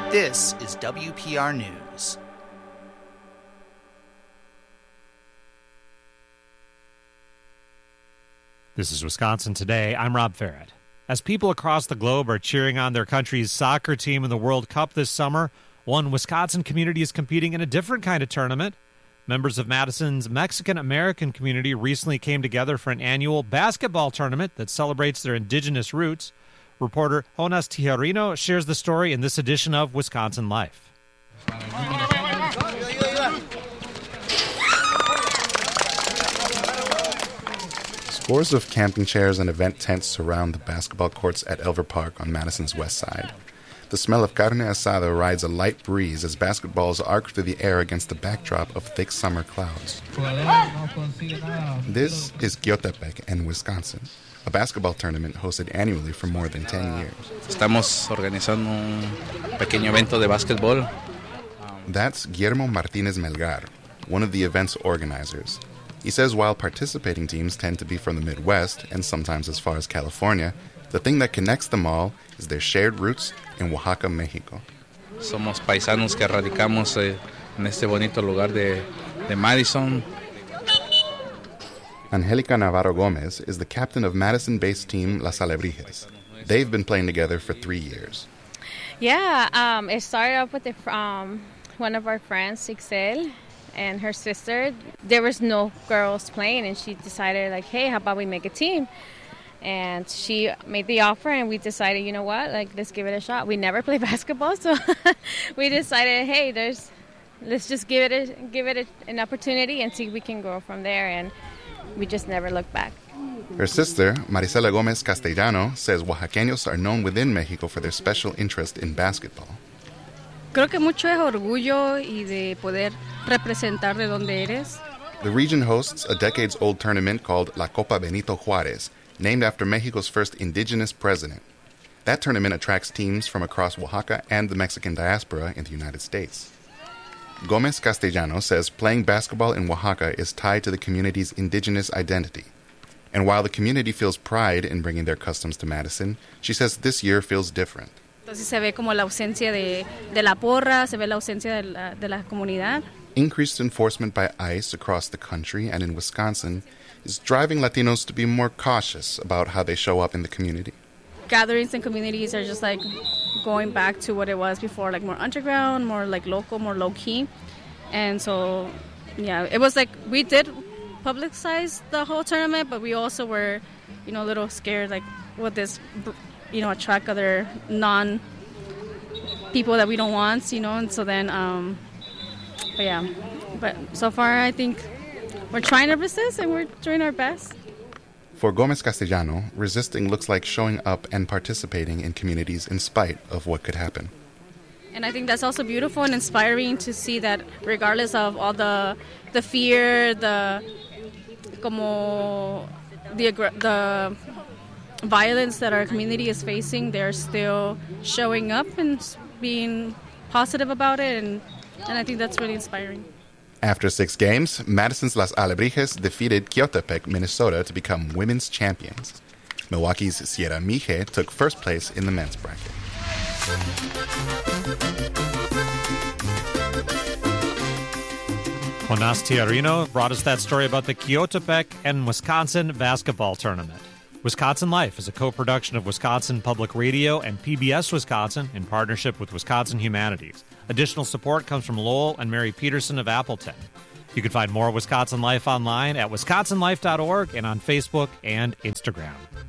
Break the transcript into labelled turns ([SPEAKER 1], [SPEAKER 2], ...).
[SPEAKER 1] This is WPR News.
[SPEAKER 2] This is Wisconsin Today. I'm Rob Farrett. As people across the globe are cheering on their country's soccer team in the World Cup this summer, one Wisconsin community is competing in a different kind of tournament. Members of Madison's Mexican-American community recently came together for an annual basketball tournament that celebrates their indigenous roots. Reporter Jonas Tijerino shares the story in this edition of Wisconsin Life.
[SPEAKER 3] Scores of camping chairs and event tents surround the basketball courts at Elver Park on Madison's west side. The smell of carne asada rides a light breeze as basketballs arc through the air against the backdrop of thick summer clouds. This is Quillotepec in Wisconsin, a basketball tournament hosted annually for more than 10 years.
[SPEAKER 4] Estamos organizando un pequeño evento de básquetbol.
[SPEAKER 3] That's Guillermo Martinez Melgar, one of the event's organizers. He says while participating teams tend to be from the Midwest and sometimes as far as California, the thing that connects them all is their shared roots in Oaxaca, Mexico.
[SPEAKER 4] Somos paisanos que radicamos en este bonito lugar de Madison.
[SPEAKER 3] Angelica Navarro Gomez is the captain of Madison-based team Las Alebrijes. They've been playing together for 3 years.
[SPEAKER 5] Yeah, it started off with one of our friends, Ixel, and her sister. There was no girls playing, and she decided, like, hey, how about we make a team? And she made the offer, and we decided, you know what, like, let's give it a shot. We never play basketball, so we decided, hey, let's just give it an opportunity and see if we can grow from there, and we just never looked back.
[SPEAKER 3] Her sister, Marisela Gomez Castellano, says Oaxaqueños are known within Mexico for their special interest in basketball.
[SPEAKER 6] Creo que mucho es orgullo y de poder representar de donde eres.
[SPEAKER 3] The region hosts a decades-old tournament called La Copa Benito Juárez, named after Mexico's first indigenous president. That tournament attracts teams from across Oaxaca and the Mexican diaspora in the United States. Gomez Castellano says playing basketball in Oaxaca is tied to the community's indigenous identity. And while the community feels pride in bringing their customs to Madison, she says this year feels different.
[SPEAKER 6] Entonces se ve como la ausencia de la porra, se ve la ausencia de la comunidad.
[SPEAKER 3] Increased enforcement by ICE across the country and in Wisconsin is driving Latinos to be more cautious about how they show up in the community.
[SPEAKER 6] Gatherings and communities are just like going back to what it was before, like more underground, more like local, more low-key. And so, yeah, it was like we did publicize the whole tournament, but we also were, a little scared, like, would this, attract other non-people that we don't want, and so then, but so far I think we're trying to resist and we're doing our best.
[SPEAKER 3] For Gomez Castellano, resisting looks like showing up and participating in communities in spite of what could happen.
[SPEAKER 6] And I think that's also beautiful and inspiring to see that regardless of all the fear, the violence that our community is facing, they're still showing up and being positive about it, and I think that's really inspiring.
[SPEAKER 3] After 6 games, Madison's Las Alebrijes defeated Quillotepec, Minnesota to become women's champions. Milwaukee's Sierra Mije took first place in the men's bracket.
[SPEAKER 2] Jonas Tijerino brought us that story about the Quillotepec and Wisconsin basketball tournament. Wisconsin Life is a co-production of Wisconsin Public Radio and PBS Wisconsin in partnership with Wisconsin Humanities. Additional support comes from Lowell and Mary Peterson of Appleton. You can find more Wisconsin Life online at wisconsinlife.org and on Facebook and Instagram.